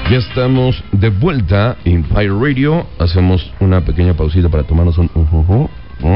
Ya estamos de vuelta en Pirate Radio. Hacemos una pequeña pausita para tomarnos un...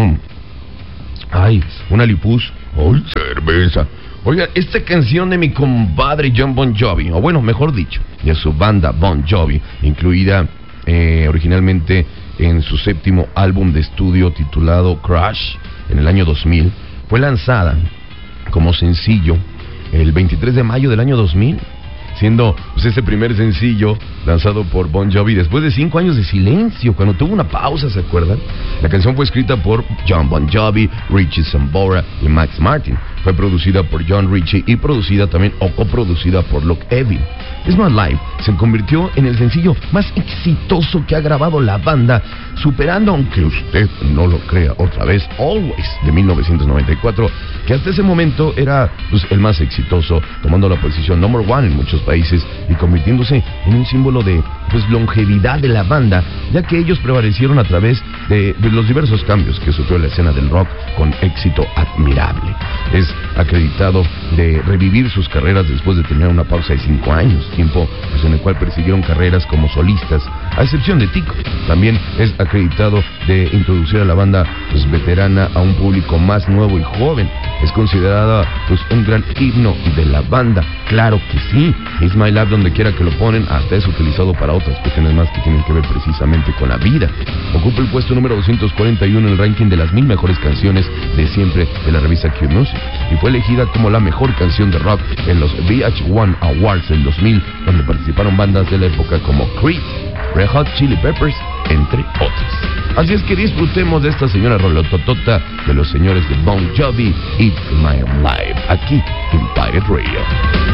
Ay, una lipus. Ay, cerveza. Oigan, esta canción de mi compadre John Bon Jovi, o bueno, mejor dicho, de su banda Bon Jovi, incluida originalmente en su séptimo álbum de estudio titulado Crash, en el año 2000, fue lanzada como sencillo el 23 de mayo del año 2000, siendo pues este primer sencillo lanzado por Bon Jovi después de 5 años de silencio, cuando tuvo una pausa, ¿se acuerdan? La canción fue escrita por John Bon Jovi, Richie Sambora y Max Martin. Fue producida por John Ritchie y producida también o coproducida por Luke Evans. It's My Life se convirtió en el sencillo más exitoso que ha grabado la banda, superando, aunque usted no lo crea otra vez, Always de 1994, que hasta ese momento era pues, el más exitoso, tomando la posición number 1 en muchos países y convirtiéndose en un símbolo de pues longevidad de la banda, ya que ellos prevalecieron a través de los diversos cambios que sufrió la escena del rock con éxito admirable. Es acreditado de revivir sus carreras después de tener una pausa de 5 años, tiempo pues, en el cual persiguieron carreras como solistas, a excepción de Tico. También es acreditado de introducir a la banda pues, veterana a un público más nuevo y joven. Es considerada pues, un gran himno de la banda. Claro que sí, It's My Life, donde quiera que lo ponen, hasta es utilizado para otras cuestiones más que tienen que ver precisamente con la vida. Ocupa el puesto número 241 en el ranking de las 1000 mejores canciones de siempre de la revista Q Music, y fue elegida como la mejor canción de rock en los VH1 Awards del 2000, donde participaron bandas de la época como Creed, Red Hot Chili Peppers, entre otros. Así es que disfrutemos de esta señora rolototota de los señores de Bon Jovi, It's My Life, aquí en Pirate Radio.